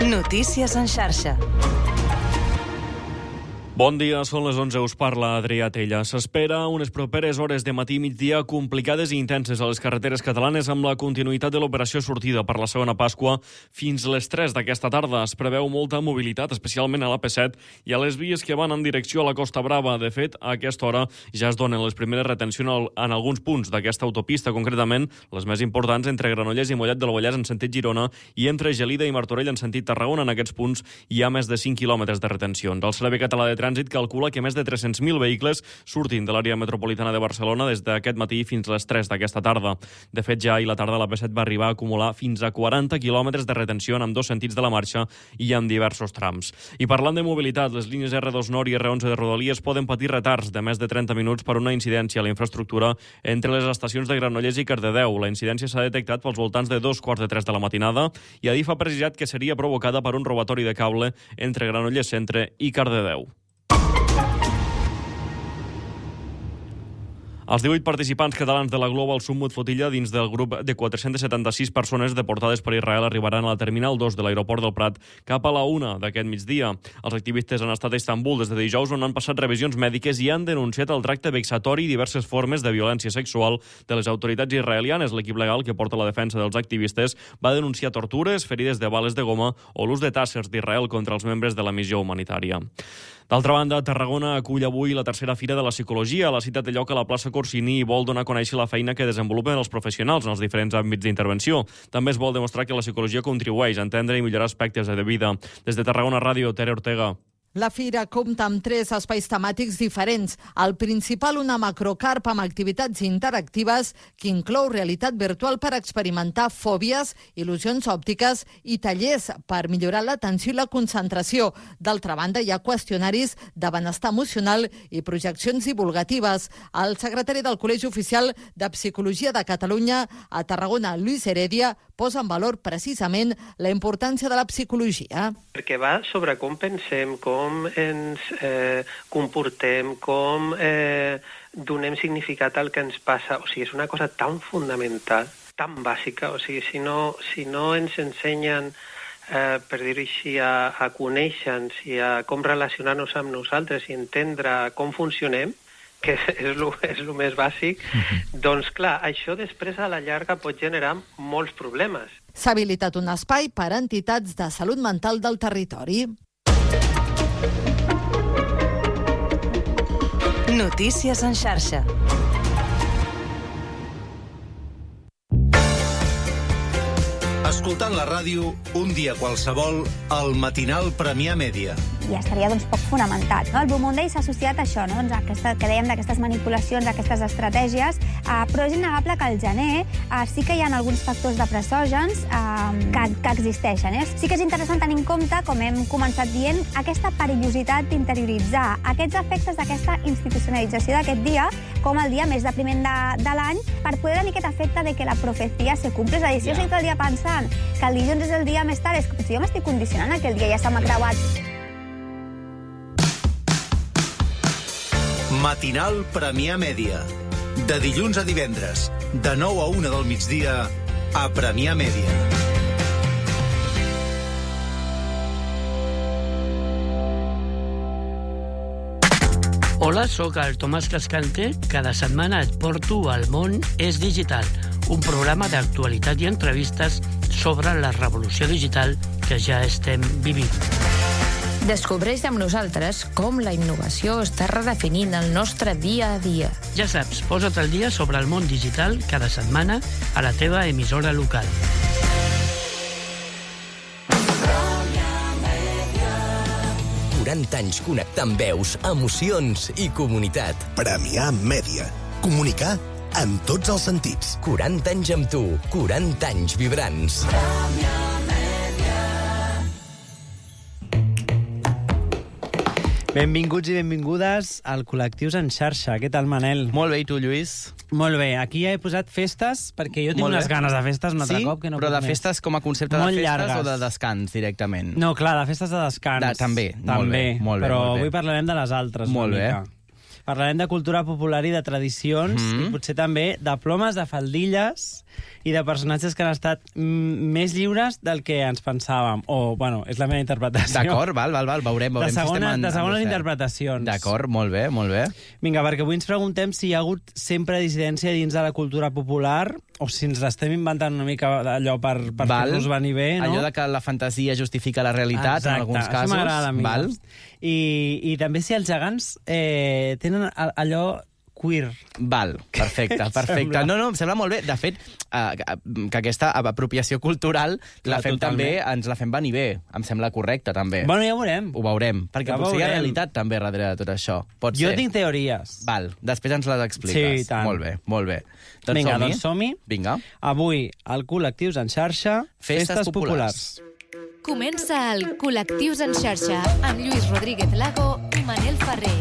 Notícies en xarxa. Bon dia, són les 11, us parla Adrià Tella. S'espera unes properes hores de matí i migdia complicades i intenses a les carreteres catalanes amb la continuïtat de l'operació sortida per la segona Pasqua fins les 3 d'aquesta tarda. Es preveu molta mobilitat, especialment a l'AP7 i a les vies que van en direcció a la Costa Brava. De fet, a aquesta hora ja es donen les primeres retencions en alguns punts d'aquesta autopista, concretament les més importants entre Granollers i Mollet del Vallès en sentit Girona i entre Gelida i Martorell en sentit Tarragona. En aquests punts hi ha més de 5 quilòmetres de retencions. El Servei Català de Trànsit calcula que més de 300.000 vehicles surtin de l'àrea metropolitana de Barcelona des d'aquest matí fins a les 3 d'aquesta tarda. De fet, ja ahir la tarda la P7 va arribar a acumular fins a 40 quilòmetres de retenció en ambdós sentits de la marxa i en diversos trams. I parlant de mobilitat, les línies R2 Nord i R11 de Rodalies poden patir retards de més de 30 minuts per una incidència a la infraestructura entre les estacions de Granollers i Cardedeu. La incidència s'ha detectat pels voltants de 2:45 de la matinada i Adif ha precisat que seria provocada per un robatori de cable entre Granollers Centre i Cardedeu. Els 18 participants catalans de la Global Summit Flotilla dins del grup de 476 persones deportades per Israel arribaran a la Terminal 2 de l'aeroport del Prat cap a la 1 d'aquest migdia. Els activistes han estat a Istanbul des de dijous on han passat revisions mèdiques i han denunciat el tracte vexatori i diverses formes de violència sexual de les autoritats israelianes. L'equip legal que porta la defensa dels activistes va denunciar tortures, ferides de bales de goma o l'ús de tàssers d'Israel contra els membres de la missió humanitària. D'altra banda, Tarragona acull avui la tercera Fira de la Psicologia. La cita té lloc a la plaça Corsini i vol donar a conèixer la feina que desenvolupen els professionals en els diferents àmbits d'intervenció. També es vol demostrar que la psicologia contribueix a entendre i millorar aspectes de vida. Des de Tarragona Ràdio, Tere Ortega. La fira compta amb 3 espais temàtics diferents. El principal, una macrocarp amb activitats interactives que inclou realitat virtual per experimentar fòbies, il·lusions òptiques i tallers per millorar l'atenció i la concentració. D'altra banda, hi ha qüestionaris de benestar emocional i projeccions divulgatives. El secretari del Col·legi Oficial de Psicologia de Catalunya a Tarragona, Lluís Heredia, posa en valor precisament la importància de la psicologia. Perquè va sobre com pensem, com ens comportem, com donem significat al que ens passa. O sigui, és una cosa tan fundamental, tan bàsica. O sigui, si no ens ensenyen, per dir-ho així, a conèixer-nos i a com relacionar-nos amb nosaltres i entendre com funcionem, que és el més bàsic, doncs clar, això després a la llarga pot generar molts problemes. S'ha habilitat un espai per a entitats de salut mental del territori. Notícies en xarxa. Escoltant la ràdio, un dia qualsevol, al matinal Premià Mèdia. I estaria poc fonamentat. El Blue Monday s'ha associat a això, que dèiem d'aquestes manipulacions, d'aquestes estratègies, però és innegable que al gener sí que hi ha alguns factors depressògens que existeixen. Sí que és interessant tenir en compte, com hem començat dient, aquesta perillositat d'interioritzar aquests efectes d'aquesta institucionalització d'aquest dia com el dia més depriment de l'any per poder tenir aquest efecte de que la profecia se cumple. És a dir, si jo estic tot el dia pensant que el dilluns és el dia més tard, és que potser jo m'estic condicionant que el dia ja se m'ha creuat. Matinal Premià Mèdia. De dilluns a divendres, de 9 a 1 del migdia, a Premià Mèdia. Hola, sóc el Tomàs Cascante. Cada setmana et porto al Món és Digital, un programa d'actualitat i entrevistes sobre la revolució digital que ja estem vivint. Descobreix amb nosaltres com la innovació està redefinint el nostre dia a dia. Ja saps, posa't al dia sobre el món digital cada setmana a la teva emissora local. Anys connectant veus, emocions i comunitat. Premià Mèdia. Comunicar en tots els sentits. 40 anys amb tu, 40 anys vibrants. Benvinguts i benvingudes al Col·lectius en xarxa. Què tal, Manel? Molt bé, i tu, Lluís? Molt bé. Aquí ja he posat festes, perquè jo tinc unes ganes de festes un altre cop que no però de més. Festes com a concepte molt de festes llargues. O de descans directament? No, clar, de festes de descans. També, també. molt bé. Però avui parlarem de les altres. Molt bé. Parlarem de cultura popular i de tradicions, i potser també de plomes, de faldilles i de personatges que han estat més lliures del que ens pensàvem. O, bueno, és la meva interpretació. D'acord, val, veurem de si estem en... De segones interpretacions. D'acord, molt bé, molt bé. Vinga, perquè avui ens preguntem si hi ha hagut sempre dissidència dins de la cultura popular o si ens l'estem inventant una mica allò per fer-nos venir bé, no? Allò de que la fantasia justifica la realitat, en alguns casos. Això m'agrada a mi. Val? I també si els gegants tenen allò queer. Val, perfecte. No, em sembla molt bé. De fet, que aquesta apropiació cultural també ens la fem venir bé. Em sembla correcte, també. Bueno, ja ho veurem. Ho veurem. Perquè potser hi ha realitat també darrere de tot això. Pot ser. Jo tinc teories. Val, després ens les expliques. Sí, tant. Molt bé, molt bé. Vinga, doncs som-hi. Vinga. Avui, al Col·lectius en xarxa, Festes Populars. Comença el Col·lectius en xarxa amb Lluís Rodríguez Lago i Manel Ferrer.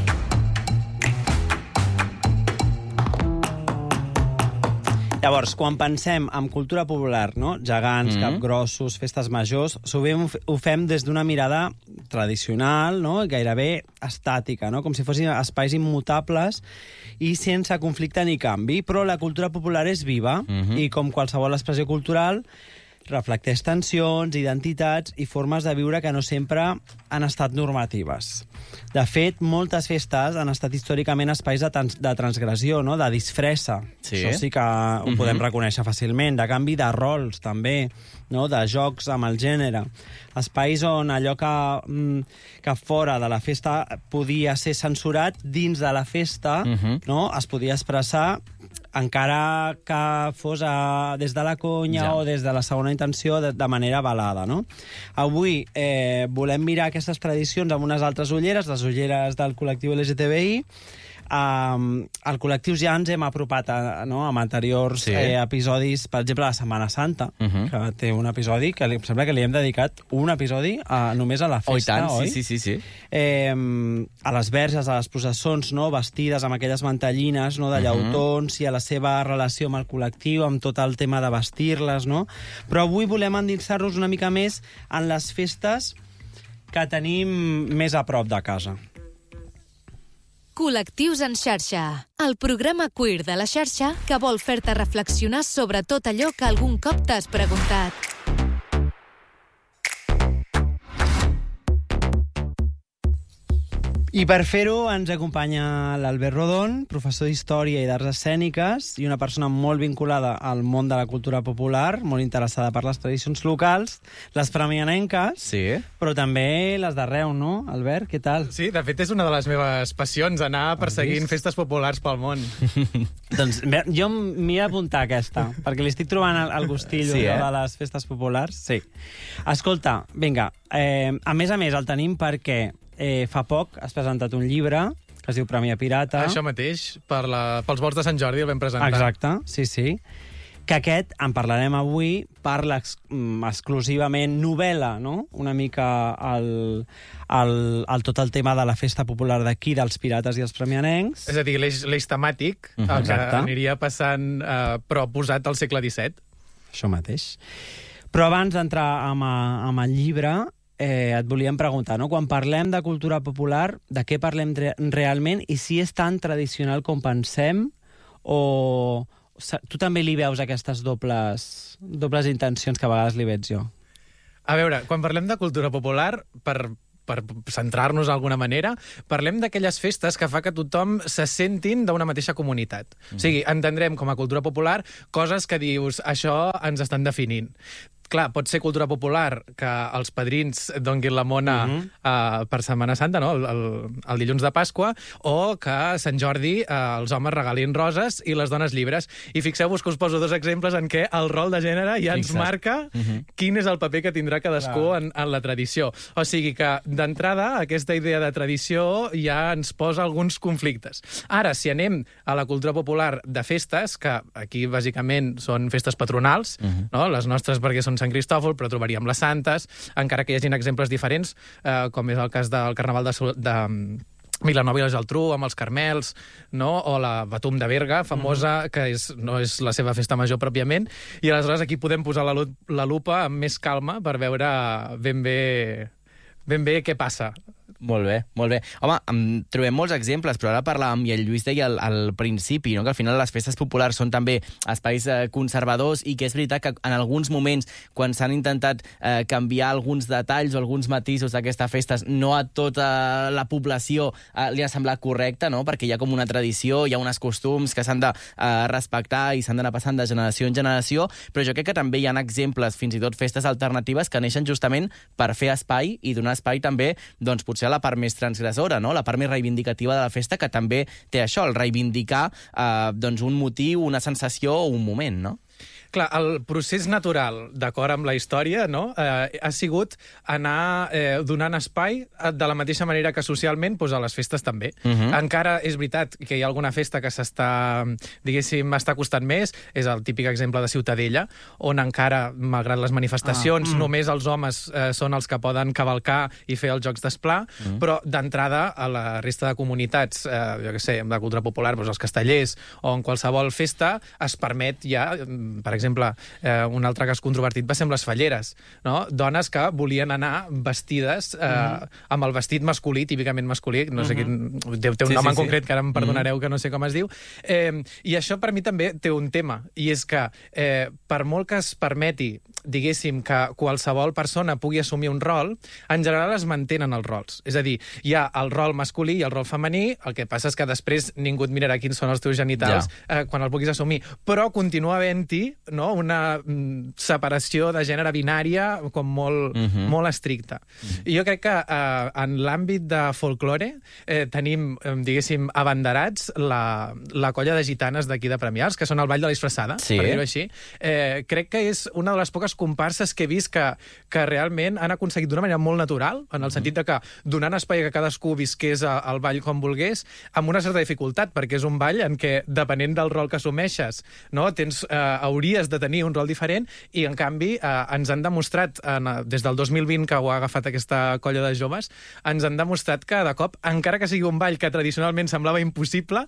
Llavors, quan pensem en cultura popular, no? Gegants, capgrossos, festes majors, sovint ho fem des d'una mirada tradicional, no? Gairebé estàtica, no? Com si fossin espais immutables i sense conflicte ni canvi. Però la cultura popular és viva i, com qualsevol expressió cultural, reflecteix tensions, identitats i formes de viure que no sempre han estat normatives. De fet, moltes festes han estat històricament espais de transgressió, no? De disfressa. Sí. Això sí que ho podem reconèixer fàcilment. De canvi de rols, també, no? De jocs amb el gènere. Espais on allò que fora de la festa podia ser censurat, dins de la festa no? Es podia expressar encara que fos des de la conya o des de la segona intenció de manera velada, no? Avui volem mirar aquestes tradicions amb unes altres ulleres, les ulleres del col·lectiu LGTBI. Al col·lectiu ja ens hem apropat amb anteriors episodis, per exemple, la Setmana Santa, que té un episodi que em sembla que li hem dedicat un episodi només a la festa, oi? Sí. A les verges, a les processons, no? Vestides amb aquelles mantellines, no? De llautons, i a la seva relació amb el col·lectiu, amb tot el tema de vestir-les, no? Però avui volem endinsar-nos una mica més en les festes que tenim més a prop de casa. Col·lectius en xarxa, el programa queer de la xarxa que vol fer-te reflexionar sobre tot allò que algun cop t'has preguntat. I per fer-ho ens acompanya l'Albert Rodon, professor d'Història i d'Arts Escèniques i una persona molt vinculada al món de la cultura popular, molt interessada per les tradicions locals, les premianenques, però també les d'arreu, no, Albert? Què tal? Sí, de fet és una de les meves passions, anar perseguint festes populars pel món. Doncs jo m'hi he d'apuntar aquesta, perquè li estic trobant el gustillo de les festes populars. Sí. Escolta, vinga, a més el tenim perquè fa poc has presentat un llibre que es diu Premià Pirata. Això mateix, pels volts de Sant Jordi el vam presentar. Exacte, sí. Que aquest, en parlarem avui, parla exclusivament novel·la, no? Una mica tot el tema de la festa popular d'aquí, dels pirates i els premianencs. És a dir, l'eix temàtic, el que aniria passant, però posat al segle XVII. Això mateix. Però abans d'entrar amb el llibre, et volíem preguntar, no? Quan parlem de cultura popular, de què parlem realment i si és tan tradicional com pensem o tu també li veus aquestes dobles intencions que a vegades li veig jo? A veure, quan parlem de cultura popular, per centrar-nos d'alguna manera, parlem d'aquelles festes que fa que tothom se sentin d'una mateixa comunitat. O sigui, entendrem com a cultura popular coses que dius, això ens estan definint. Clar, pot ser cultura popular que els padrins donguin la mona per Setmana Santa, no? El dilluns de Pasqua, o que a Sant Jordi els homes regalin roses i les dones llibres. I fixeu-vos que us poso dos exemples en què el rol de gènere ja ens marca quin és el paper que tindrà cadascú en la tradició. O sigui que, d'entrada, aquesta idea de tradició ja ens posa alguns conflictes. Ara, si anem a la cultura popular de festes, que aquí bàsicament són festes patronals, no? Les nostres perquè són Sant Cristòfol, però trobaríem les santes, encara que hi hagin exemples diferents, com és el cas del Carnaval de Vilanova i la Geltrú, amb els Carmels, no? O la Batum de Berga, famosa, que no és la seva festa major pròpiament, i aleshores aquí podem posar la lupa amb més calma per veure ben bé què passa. Molt bé, molt bé. Home, trobem molts exemples, però ara parlàvem, i el Lluís deia al principi, no? Que al final les festes populars són també espais conservadors i que és veritat que en alguns moments, quan s'han intentat canviar alguns detalls o alguns matisos d'aquestes festes, no a tota la població li ha semblat correcte, no? Perquè hi ha com una tradició, hi ha uns costums que s'han de respectar i s'han d'anar passant de generació en generació, però jo crec que també hi ha exemples, fins i tot festes alternatives, que neixen justament per fer espai i donar espai també, doncs, potser a la part més transgressora, no? La part més reivindicativa de la festa, que també té això, el reivindicar doncs un motiu, una sensació o un moment, no? Clar, el procés natural, d'acord amb la història, no? Ha sigut anar donant espai de la mateixa manera que socialment, doncs a les festes també. Encara és veritat que hi ha alguna festa que s'està, diguéssim, està costant més, és el típic exemple de Ciutadella, on encara, malgrat les manifestacions, només els homes són els que poden cavalcar i fer els jocs d'esplà, però d'entrada a la resta de comunitats, jo què sé, de cultura popular, doncs els castellers o en qualsevol festa, es permet ja, per exemple, un altre cas controvertit va ser amb les falleres, no? Dones que volien anar vestides amb el vestit masculí, típicament masculí, no sé quin, té un nom en concret que ara em perdonareu que no sé com es diu, i això per mi també té un tema, i és que per molt que es permeti, diguéssim, que qualsevol persona pugui assumir un rol, en general es mantenen els rols. És a dir, hi ha el rol masculí i el rol femení, el que passa és que després ningú et mirarà quins són els teus genitals quan el puguis assumir, però continua havent-hi, no, una separació de gènere binària com molt estricta. I jo crec que en l'àmbit de folklore tenim, diguéssim, abanderats la colla de gitanes d'aquí de Premià, que són el Ball de la Disfressada, per dir-ho així. Crec que és una de les poques comparses que he vist que realment han aconseguit d'una manera molt natural, en el sentit de que donant espai a que cadascú visqués el ball com volgués, amb una certa dificultat, perquè és un ball en què, depenent del rol que assumeixes, no, hauries de tenir un rol diferent, i en canvi ens han demostrat, des del 2020 que ho ha agafat aquesta colla de joves, ens han demostrat que de cop, encara que sigui un ball que tradicionalment semblava impossible,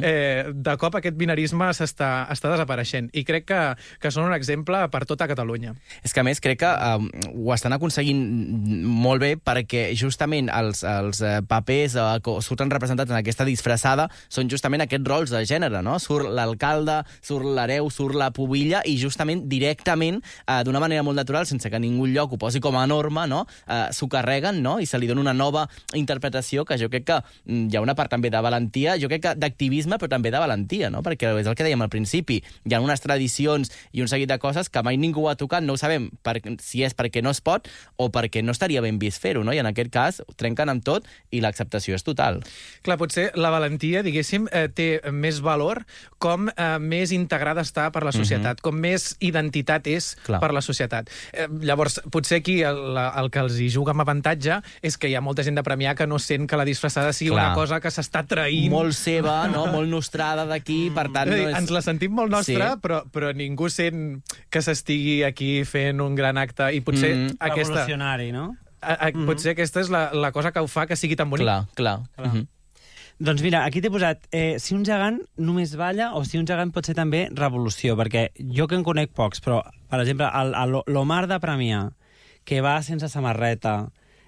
de cop aquest binarisme està desapareixent, i crec que són un exemple per tota Catalunya. És que, a més, crec que ho estan aconseguint molt bé, perquè justament els papers que surten representats en aquesta disfressada són justament aquests rols de gènere, no? Surt l'alcalde, surt l'hereu, surt la pubilla, i justament directament, d'una manera molt natural, sense que ningú lloc ho posi com a norma, no? S'ho carreguen, no? I se li dona una nova interpretació, que jo crec que hi ha una part també de valentia, jo crec que d'activisme, però també de valentia, no? Perquè és el que dèiem al principi, hi ha unes tradicions i un seguit de coses que mai ningú ha tocat, no ho sabem si és perquè no es pot o perquè no estaria ben vist fer-ho, no? I en aquest cas trenquen amb tot i l'acceptació és total. Clar, potser la valentia, diguéssim, té més valor com més integrada està per la societat, com més identitat és per la societat. Llavors, potser aquí el que els hi juga amb avantatge és que hi ha molta gent de Premià que no sent que la disfressada sigui una cosa que s'està traint. Molt seva, no? Molt nostrada d'aquí, per tant... Ens la sentim molt nostra, però ningú sent que s'estigui aquí fent un gran acte, i potser aquesta... Revolucionari, no? Potser aquesta és la cosa que ho fa que sigui tan bonic. Clar. Doncs mira, aquí t'he posat si un gegant només balla o si un gegant pot ser també revolució, perquè jo que en conec pocs, però, per exemple, l'Omar de Premià, que va sense samarreta,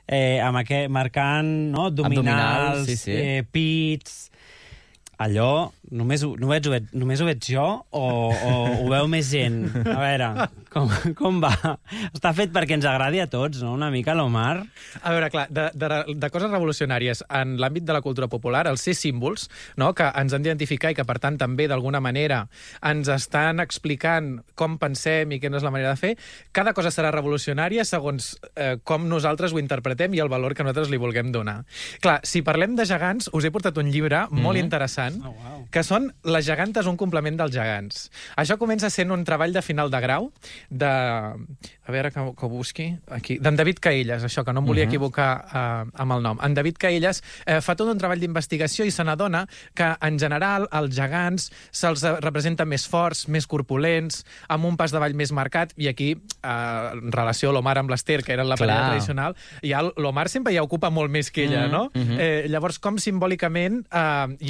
marcant abdominals, pits... Allò, només ho veig jo o ho veu més gent? A veure, com va? Està fet perquè ens agradi a tots, no?, una mica l'Omar. A veure, clar, de coses revolucionàries en l'àmbit de la cultura popular, els ser símbols, no?, que ens han d'identificar i que, per tant, també, d'alguna manera, ens estan explicant com pensem i quina és la manera de fer, cada cosa serà revolucionària segons com nosaltres ho interpretem i el valor que nosaltres li vulguem donar. Clar, si parlem de gegants, us he portat un llibre molt interessant, que són Les gegantes, un complement dels gegants. Això comença sent un treball de final de grau de... A veure que ho busqui aquí. D'en David Caelles, això, que no em volia equivocar amb el nom. En David Caelles fa tot un treball d'investigació i se n'adona que, en general, els gegants se'ls representa més forts, més corpulents, amb un pas de ball més marcat, i aquí, en relació a l'Omar amb l'Ester, que era la parella tradicional, l'Omar sempre ja ocupa molt més que ella, no? Llavors, com simbòlicament hi ha hagut un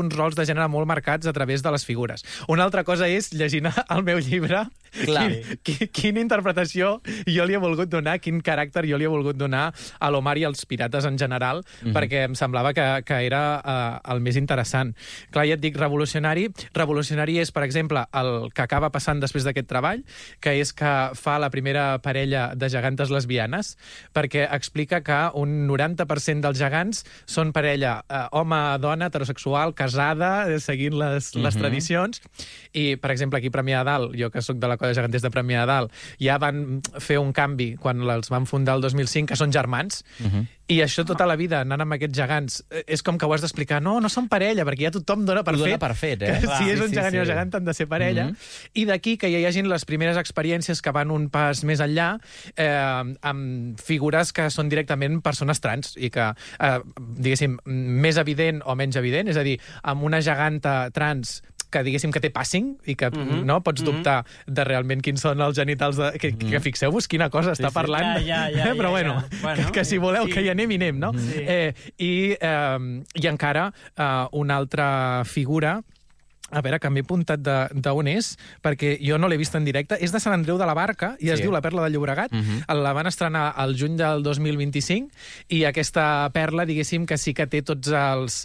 uns rols de gènere molt marcats a través de les figures. Una altra cosa és, llegint el meu llibre, quina interpretació jo li he volgut donar, quin caràcter jo li he volgut donar a l'Omar i als pirates en general, perquè em semblava que era el més interessant. Clar, ja et dic, revolucionari. Revolucionari és, per exemple, el que acaba passant després d'aquest treball, que és que fa la primera parella de gegantes lesbianes, perquè explica que un 90% dels gegants són parella home-dona, heterosexual, casada, seguint les tradicions. I, per exemple, aquí a Premià de Dalt, jo que sóc de la colla de geganters de Premià de Dalt, ja van fer un canvi quan els van fundar el 2005, que són germans, i això tota la vida, anant amb aquests gegants, és com que ho has d'explicar. No són parella, perquè ja tothom dona per fet. Que si és un gegant i un gegant han de ser parella. I d'aquí que ja hi hagin les primeres experiències que van un pas més enllà, amb figures que són directament persones trans, i que, diguéssim, més evident o menys evident, és a dir, amb una geganta trans que diguéssim que té passing i que no pots dubtar de realment quins són els genitals que fixeu-vos quina cosa està parlant. Però bueno, que si voleu que hi anem, no? I encara una altra figura, a veure, que m'he apuntat d'on és, perquè jo no l'he vist en directe, és de Sant Andreu de la Barca, i es diu La Perla de Llobregat. La van estrenar al juny del 2025, i aquesta perla, diguéssim, que sí que té tots els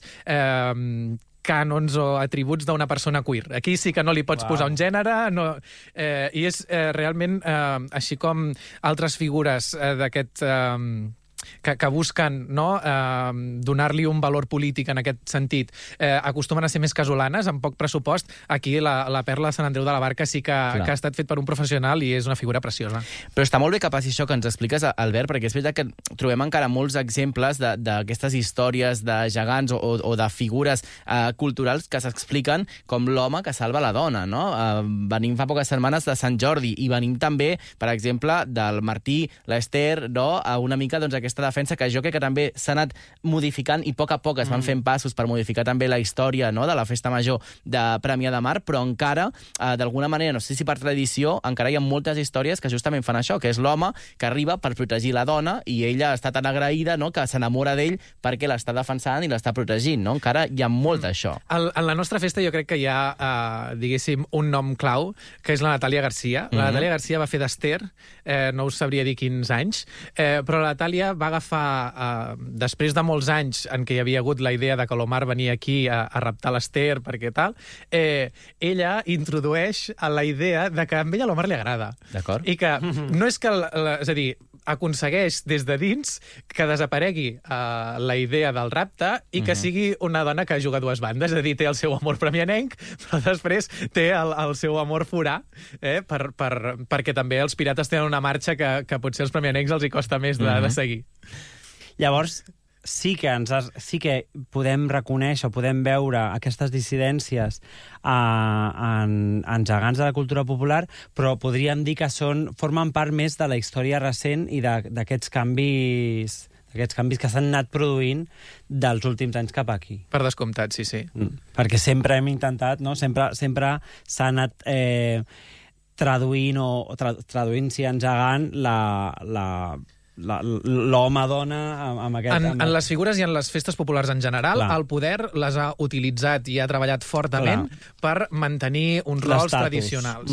cànons o atributs d'una persona queer. Aquí sí que no li pots posar un gènere, i és realment, així com altres figures d'aquest que busquen donar-li un valor polític en aquest sentit, acostumen a ser més casolanes, amb poc pressupost. Aquí la Perla de Sant Andreu de la Barca sí que ha estat fet per un professional i és una figura preciosa. Però està molt bé que passi això que ens expliques, Albert, perquè és veritat que trobem encara molts exemples d'aquestes històries de gegants o de figures culturals que s'expliquen com l'home que salva la dona, no? Venim fa poques setmanes de Sant Jordi i venim també, per exemple, del Martí, l'Ester, a una mica aquesta defensa que jo crec que també s'ha anat modificant i a poc es van fent passos per modificar també la història de la festa major de Premià de Mar, però encara, d'alguna manera, no sé si per tradició, encara hi ha moltes històries que justament fan això, que és l'home que arriba per protegir la dona i ella està tan agraïda que s'enamora d'ell perquè l'està defensant i l'està protegint, no? Encara hi ha molt d'això. En la nostra festa jo crec que hi ha, diguéssim, un nom clau, que és la Natàlia Garcia. La Natàlia Garcia va fer d'Ester, no us sabria dir quins anys, però la Natàlia va agafar, després de molts anys en què hi havia hagut la idea de que l'Omar venia aquí a raptar l'Ester, perquè tal, ella introdueix la idea de que a ella l'Omar li agrada. D'acord. I que no és que, és a dir, aconsegueix des de dins que desaparegui la idea del rapte i que sigui una dona que juga a dues bandes, és a dir, té el seu amor premianenc, però després té el seu amor forà, perquè també els pirates tenen una marxa que potser als premianencs els hi costa més de seguir. Llavors, sí que podem reconèixer, podem veure aquestes dissidències en gegants de la cultura popular, però podríem dir que formen part més de la història recent i d'aquests canvis que s'han anat produint dels últims anys cap aquí. Per descomptat, sí. Perquè sempre hem intentat, no? Sempre s'ha anat traduint en gegant l'home-dona amb aquest... En les figures i en les festes populars en general, el poder les ha utilitzat i ha treballat fortament per mantenir uns rols tradicionals.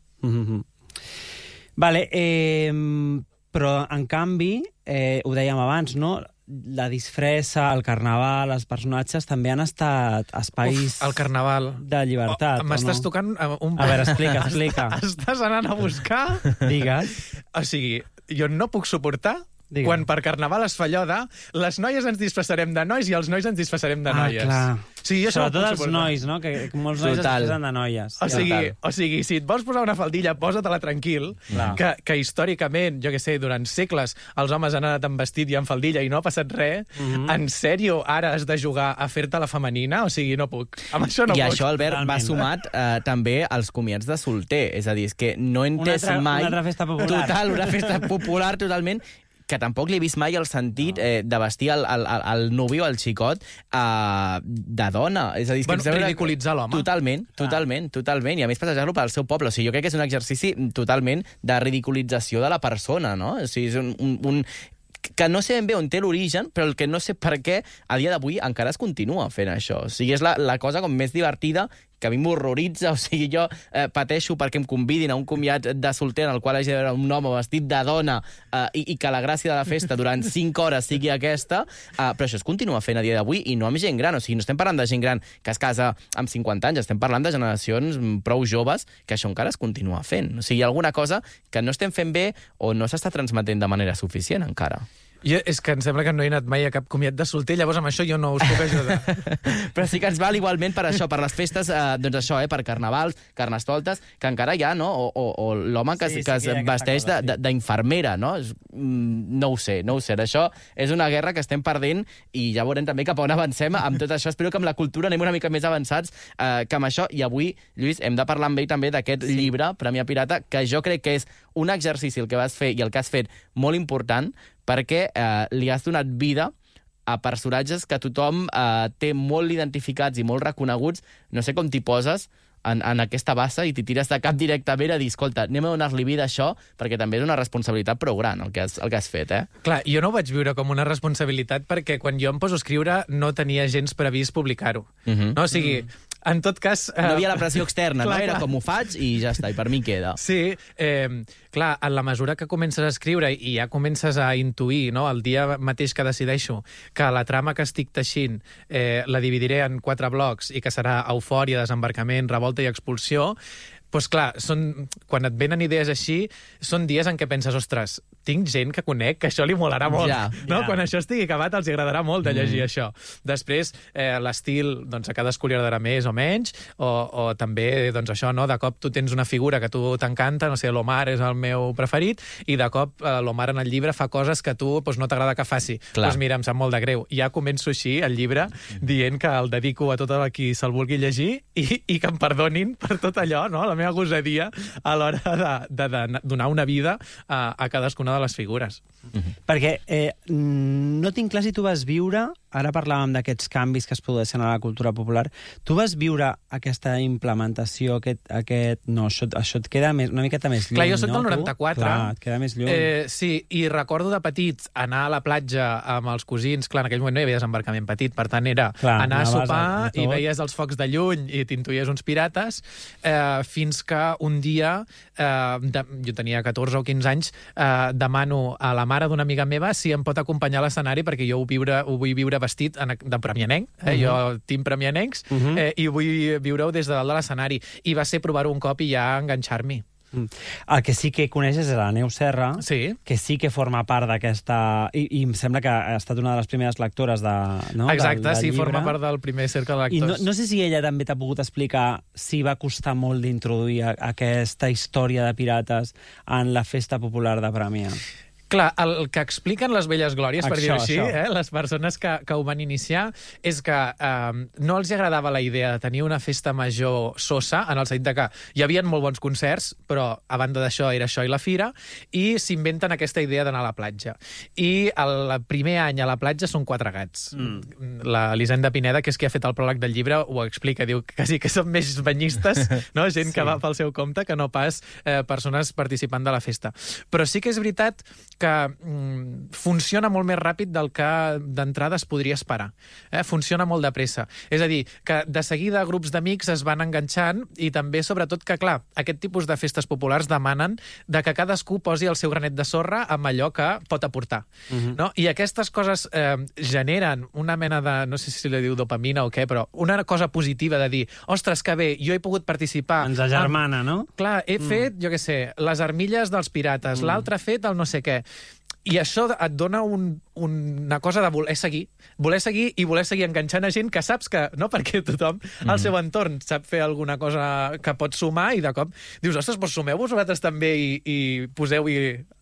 Vale, però en canvi, ho dèiem abans, no? La disfressa, el carnaval, els personatges també han estat espais el carnaval de llibertat. M'estàs tocant un... A veure, explica. Estàs anant a buscar... Digues. O sigui, jo no puc suportar quan per carnaval es fa allò de les noies ens disfressarem de nois i els nois ens disfressarem de noies. Clar. Sí, sobretot els nois, no? Que molts nois es disfressen de noies. O sigui, si et vols posar una faldilla, posa-te-la tranquil, que històricament, jo què sé, durant segles els homes han anat amb vestit i amb faldilla i no ha passat res. En sèrio, ara has de jugar a fer-te la femenina? O sigui, no puc. Amb això no puc. I això, Albert, va sumat també als comiats de solter. És a dir, és que no he entès mai... Una altra festa popular. Total, una festa popular totalment... que tampoc li he vist mai el sentit de vestir el nuvi o el xicot de dona. És a dir, ridiculitzar l'home. Totalment. I a més passejar-lo pel seu poble. O sigui, jo crec que és un exercici totalment de ridiculització de la persona, no? O sigui, és que no sé ben bé on té l'origen, però el que no sé per què a dia d'avui encara es continua fent això. O sigui, és la cosa com més divertida, que a mi m'horroritza, o sigui, jo pateixo perquè em convidin a un comiat de solter en el qual hagi de veure un home vestit de dona i que la gràcia de la festa durant 5 hores sigui aquesta, però això es continua fent a dia d'avui i no amb gent gran, o sigui, no estem parlant de gent gran que es casa amb 50 anys, estem parlant de generacions prou joves que això encara es continua fent. O sigui, hi ha alguna cosa que no estem fent bé o no s'està transmetent de manera suficient encara. És que em sembla que no he anat mai a cap comiat de solter, llavors amb això jo no us puc ajudar. Però sí que ens val igualment per això, per les festes, doncs això, per carnavals, carnestoltes, que encara hi ha, no? O l'home que es vesteix d'infermera, no? No ho sé. Això és una guerra que estem perdent i ja veurem també cap on avancem amb tot això. Espero que amb la cultura anem una mica més avançats que amb això. I avui, Lluís, hem de parlar amb ell també d'aquest llibre, Premià Pirata, que jo crec que és un exercici el que vas fer i el que has fet molt important, perquè li has donat vida a personatges que tothom té molt identificats i molt reconeguts. No sé com t'hi poses en aquesta bassa i t'hi tires de cap directament a dir, escolta, anem a donar-li vida a això, perquè també és una responsabilitat prou gran el que has fet, Clar, jo no ho vaig viure com una responsabilitat perquè quan jo em poso a escriure no tenia gens previst publicar-ho. No? O sigui, en tot cas... No hi havia la pressió externa, no? Era com ho faig i ja està, i per mi queda. Sí, clar, en la mesura que comences a escriure i ja comences a intuir, no?, el dia mateix que decideixo que la trama que estic teixint la dividiré en 4 blocs i que serà eufòria, desembarcament, revolta i expulsió, doncs clar, quan et venen idees així, són dies en què penses, ostres, tinc gent que conec que això li molarà molt. Quan això estigui acabat els agradarà molt de llegir això. Després, l'estil, doncs a cadascú li agradarà més o menys, o també, doncs això, no? De cop tu tens una figura que a tu t'encanta, no sé, l'Omar és el meu preferit, i de cop l'Omar en el llibre fa coses que a tu no t'agrada que faci. Doncs mira, em sap molt de greu. Ja començo així el llibre dient que el dedico a tot el qui se'l vulgui llegir i que em perdonin per tot allò, no? La meva gosadia a l'hora de donar una vida a cadascuna de les figures. Perquè no tinc clar si tu vas viure, ara parlàvem d'aquests canvis que es produeixen a la cultura popular, tu vas viure aquesta implementació, això et queda una miqueta més lluny, clar, jo soc del 94. Clar, et queda més lluny. Sí, i recordo de petit anar a la platja amb els cosins, clar, en aquell moment no hi havia desembarcament petit, per tant era anar a sopar i veies els focs de lluny i t'intuies uns pirates, fins que un dia, jo tenia 14 o 15 anys, demano a la mare d'una amiga meva si em pot acompanyar a l'escenari perquè jo ho vull viure vestit de premianenc, jo tinc premianencs, i vull viure-ho des de dalt de l'escenari. I va ser provar-ho un cop i ja enganxar-m'hi. El que sí que coneixes és la Neus Serra, que sí que forma part d'aquesta... I em sembla que ha estat una de les primeres lectores del llibre. Exacte, sí, forma part del primer cercle de lectors. I no sé si ella també t'ha pogut explicar si va costar molt d'introduir aquesta història de pirates en la festa popular de Premià. Clar, el que expliquen les velles glòries, per dir-ho així, les persones que ho van iniciar, és que no els agradava la idea de tenir una festa major sosa, en el sentit que hi havia molt bons concerts, però a banda d'això era això i la fira, i s'inventen aquesta idea d'anar a la platja. I el primer any a la platja són 4 gats. L'Elisenda Pineda, que és qui ha fet el pròleg del llibre, ho explica, diu que sí que són més banyistes, no? Gent que va pel seu compte, que no pas persones participant de la festa. Però sí que és veritat que funciona molt més ràpid del que d'entrada es podria esperar. Funciona molt de pressa. És a dir, que de seguida grups d'amics es van enganxant i també, sobretot, que, clar, aquest tipus de festes populars demanen de que cadascú posi el seu granet de sorra amb allò que pot aportar. No? I aquestes coses generen una mena de, no sé si li diu dopamina o què, però una cosa positiva de dir, ostres, que bé, jo he pogut participar... Ens agermana, no? Clar, he fet, jo què sé, les armilles dels pirates, l'altre ha fet el no sé què. I això et dona una cosa de voler seguir i voler seguir enganxant a gent que saps que, no, perquè tothom al seu entorn sap fer alguna cosa que pot sumar i de cop dius, ostres, doncs sumeu-vos vosaltres també i poseu-hi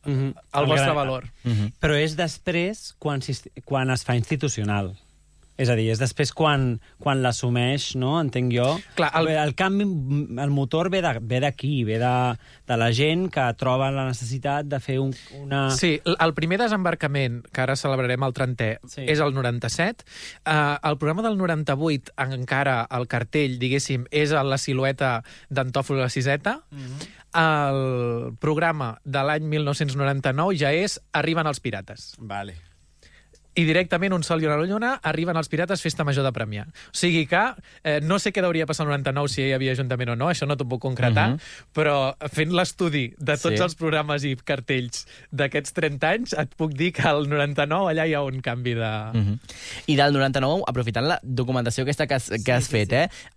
el vostre valor. Però és després quan es fa institucional. És a dir, és després quan l'assumeix, no? Entenc jo. Clar, el canvi, el motor ve d'aquí, ve de la gent que troba la necessitat de fer una... Sí, el primer desembarcament, que ara celebrarem el 30è, és el 97. El programa del 98, encara el cartell, diguéssim, és la silueta d'en Tòfol i la Siseta. el programa de l'any 1999 ja és Arriben els pirates. Vale. I directament un sol i una lluna arriben els pirates Festa Major de Premià. O sigui que no sé què hauria passat el 99 si hi havia ajuntament o no, això no t'ho puc concretar, però fent l'estudi de tots els programes i cartells d'aquests 30 anys, et puc dir que al 99 allà hi ha un canvi de... I del 99, aprofitant la documentació aquesta que has fet,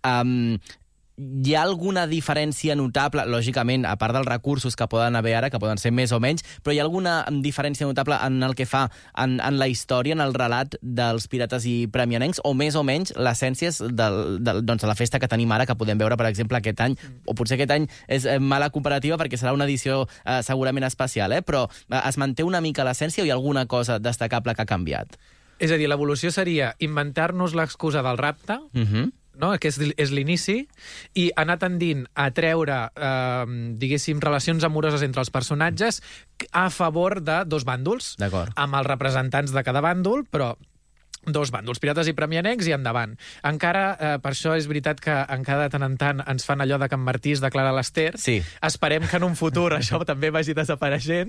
hi ha alguna diferència notable, lògicament, a part dels recursos que poden haver ara, que poden ser més o menys, però hi ha alguna diferència notable en el que fa en la història, en el relat dels pirates i premianencs, o més o menys l'essència de la festa que tenim ara, que podem veure, per exemple, aquest any, o potser aquest any és mala comparativa perquè serà una edició segurament especial, però es manté una mica l'essència o hi ha alguna cosa destacable que ha canviat? És a dir, l'evolució seria inventar-nos l'excusa del rapte, no? Que és l'inici, i anar tendint a treure, diguéssim, relacions amoroses entre els personatges a favor de dos bàndols, amb els representants de cada bàndol, però dos bàndols, pirates i premianencs, i endavant. Encara, per això és veritat que encara de tant en tant ens fan allò de Can Martí es declara l'Ester. Sí. Esperem que en un futur això també vagi desapareixent.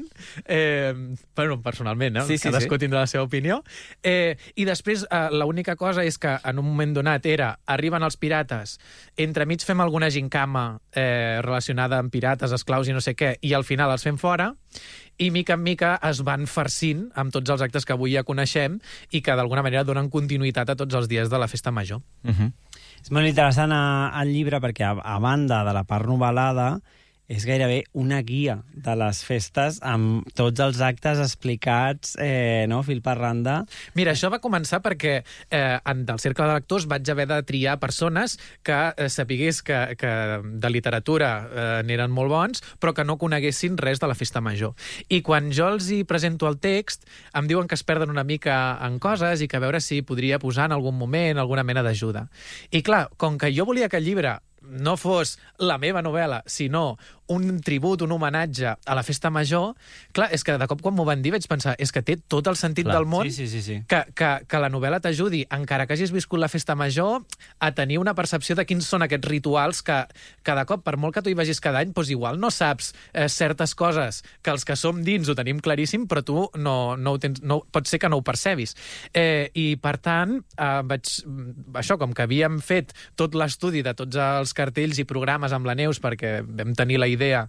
Bueno, personalment, cadascú tindrà la seva opinió. I després, l'única cosa és que en un moment donat arriben els pirates, entremig fem alguna gincama relacionada amb pirates, esclaus i no sé què, i al final els fem fora, i mica en mica es van farcint amb tots els actes que avui ja coneixem i que d'alguna manera donen continuïtat a tots els dies de la Festa Major. És molt interessant el llibre perquè, a banda de la part novel·lada, és gairebé una guia de les festes amb tots els actes explicats, fil per randa. Mira, això va començar perquè del cercle de lectors vaig haver de triar persones que sapigués que de literatura n'eren molt bons, però que no coneguessin res de la Festa Major. I quan jo els hi presento el text, em diuen que es perden una mica en coses i que a veure si podria posar en algun moment alguna mena d'ajuda. I clar, com que jo volia que el llibre no fos la meva novel·la, sinó un tribut, un homenatge a la Festa Major, clar, és que de cop quan m'ho van dir vaig pensar, és que té tot el sentit del món que la novel·la t'ajudi, encara que hagis viscut la Festa Major, a tenir una percepció de quins són aquests rituals que cada cop, per molt que tu hi vagis cada any, doncs igual no saps certes coses que els que som dins ho tenim claríssim, però tu pot ser que no ho percebis. I per tant, això, com que havíem fet tot l'estudi de tots els cartells i programes amb la Neus, perquè vam tenir la idea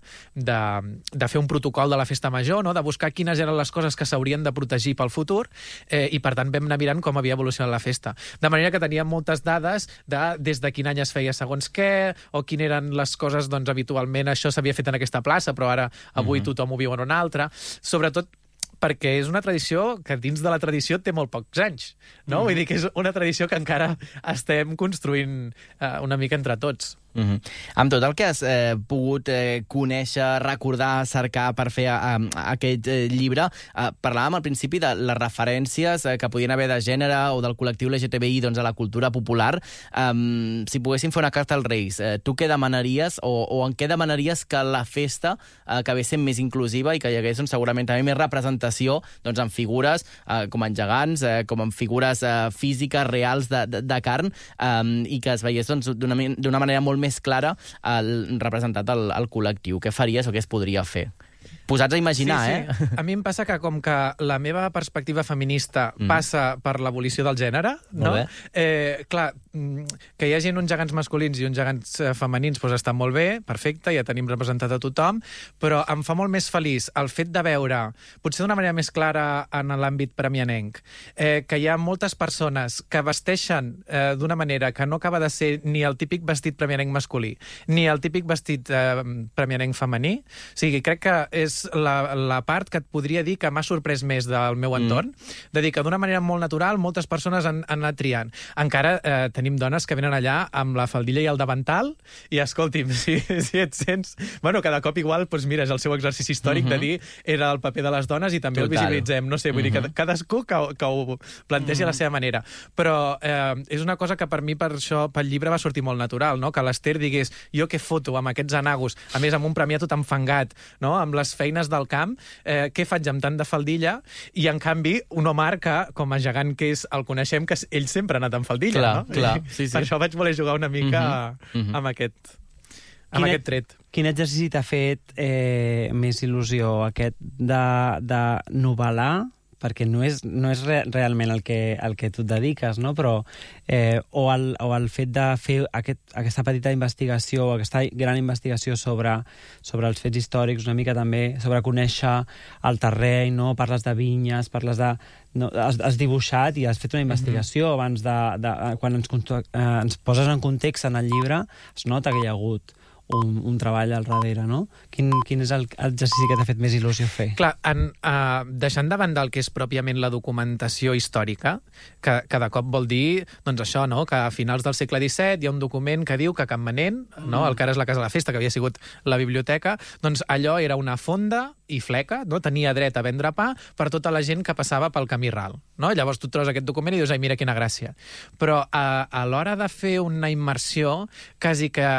de fer un protocol de la Festa Major, no? De buscar quines eren les coses que s'haurien de protegir pel futur, i per tant vam anar mirant com havia evolucionat la festa. De manera que teníem moltes dades de des de quin any es feia segons què, o quines eren les coses, doncs habitualment això s'havia fet en aquesta plaça, però ara avui tothom ho viu en una altra. Sobretot perquè és una tradició que dins de la tradició té molt pocs anys, no? Vull dir que és una tradició que encara estem construint una mica entre tots. Amb tot el que has pogut conèixer, recordar, cercar per fer aquest llibre, parlàvem al principi de les referències que podien haver de gènere o del col·lectiu LGTBI a la cultura popular. Si poguéssim fer una carta als Reis, tu què demanaries o en què demanaries que la festa acabés sent més inclusiva i que hi hagués segurament també més representació en figures com en gegants, com en figures físiques reals de carn, i que es veiés d'una manera molt més clara representat al col·lectiu. Què faries o què es podria fer? Posats a imaginar, sí. A mi em passa que com que la meva perspectiva feminista passa per l'abolició del gènere, no? Clar, que hi hagi uns gegants masculins i uns gegants femenins doncs està molt bé, perfecte, ja tenim representat a tothom, però em fa molt més feliç el fet de veure, potser d'una manera més clara en l'àmbit premianenc, que hi ha moltes persones que vesteixen d'una manera que no acaba de ser ni el típic vestit premianenc masculí, ni el típic vestit premianenc femení. O sigui, crec que és la part que et podria dir que m'ha sorprès més del meu entorn, de dir que d'una manera molt natural moltes persones han anat triant. Encara tenim dones que venen allà amb la faldilla i el davantal i, escolti'm, si et sents... Bueno, cada cop igual, doncs mira, és el seu exercici històric de dir era el paper de les dones i també el visibilitzem. No sé, vull dir que cadascú que ho plantegi a la seva manera. Però és una cosa que per mi, per això, pel llibre va sortir molt natural, no? Que l'Ester digués, jo què foto amb aquests anagos, a més amb un premià tot enfangat, no? Amb les feines del camp, què faig amb tant de faldilla? I, en canvi, un Omar que, com a gegant que és, el coneixem, que ell sempre ha anat amb faldilla, no? Clar, sí. Per això vaig voler jugar una mica amb aquest tret. Quin exercici t'ha fet més il·lusió? Aquest de novel·lar, perquè no és realment el que tu et dediques, no? Però, o el fet de fer aquesta petita investigació, aquesta gran investigació sobre els fets històrics, una mica també sobre conèixer el terreny, no? Parles de vinyes, parles de... No, has dibuixat i has fet una investigació abans quan ens poses en context en el llibre, es nota que hi ha hagut un treball al darrere, no? Quin és l'exercici que t'ha fet més il·lusió fer? Clar, deixant de banda el que és pròpiament la documentació històrica, que de cop vol dir, doncs això, no?, que a finals del segle XVII hi ha un document que diu que Campmanent, no?, el que ara és la Casa de la Festa, que havia sigut la biblioteca, doncs allò era una fonda i fleca, no?, tenia dret a vendre pa per tota la gent que passava pel camí ral, no? Llavors tu trobes aquest document i dius, ai, mira quina gràcia. Però a l'hora de fer una immersió, quasi que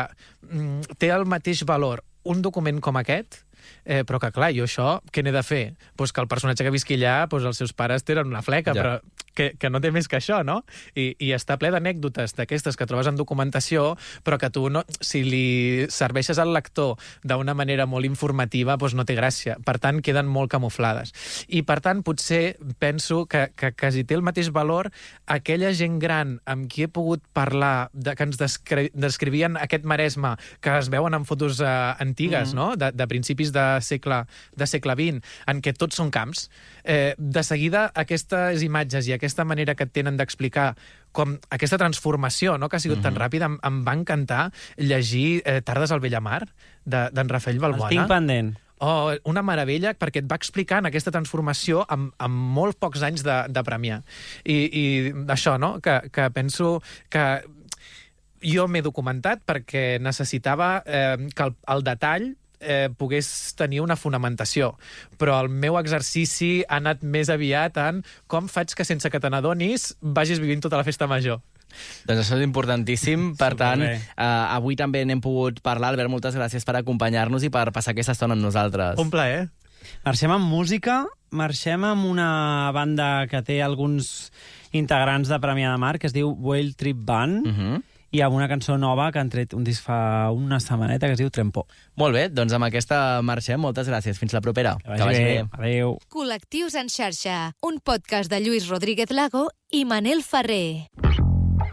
té el mateix valor un document com aquest, però que, clar, jo això, què n'he de fer? Pues que el personatge que visqui allà, pues els seus pares tenen una fleca, ja. Però que no té més que això, no? I està ple d'anècdotes d'aquestes que trobes en documentació, però que tu, no, si li serveixes al lector d'una manera molt informativa, doncs no té gràcia. Per tant, queden molt camuflades. I, per tant, potser penso que quasi té el mateix valor aquella gent gran amb qui he pogut parlar, que ens descrivien aquest Maresme, que es veuen en fotos antigues, no?, de principis de segle XX, en què tots són camps. De seguida, aquestes imatges i aquesta manera que tenen d'explicar com aquesta transformació, no?, que ha sigut tan ràpida, em va encantar llegir Tardes al Bellamar, d'en Rafael Balbuena. El tinc pendent. Oh, una meravella, perquè et va explicant aquesta transformació amb molt pocs anys de Premià. I això, no?, que penso que jo m'he documentat perquè necessitava que el detall pogués tenir una fonamentació. Però el meu exercici ha anat més aviat en com faig que sense que te n'adonis vagis vivint tota la festa major. Doncs això és importantíssim. Per tant, avui també n'hem pogut parlar. Albert, moltes gràcies per acompanyar-nos i per passar aquesta estona amb nosaltres. Un plaer. Marxem amb música, marxem amb una banda que té alguns integrants de Premià de Mar, que es diu Whale Trip Band, i amb una cançó nova que han tret un disc fa una setmaneta que es diu Trempó. Molt bé, doncs amb aquesta marxem. Moltes gràcies. Fins la propera. Que vagi bé. Adéu. Col·lectius en xarxa, un podcast de Lluís Rodríguez Lago i Manel Ferrer.